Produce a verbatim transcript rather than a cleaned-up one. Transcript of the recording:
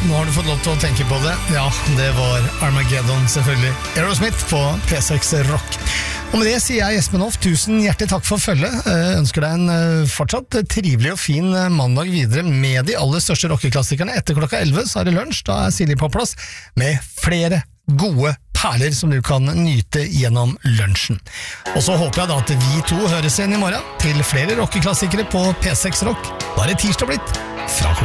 nå har du fått lov til å tenke på det. Ja, det var Armageddon selvfølgelig. Aerosmith på P seks Rock. Og med det sier jeg Espen Hoff, tusen hjertelig takk for følget. Jeg ønsker deg en fortsatt trivelig og fin mandag videre med de aller største rockeklassikerne. Etter klokka elleve så er det lunsj, da er Silje på plass med flere gode perler som du kan nyte gjennom lunsjen. Og så håper jeg da at vi to høres igjen i morgen til flere rockeklassikere på P seks Rock. Da er det tirsdag blitt fra klokka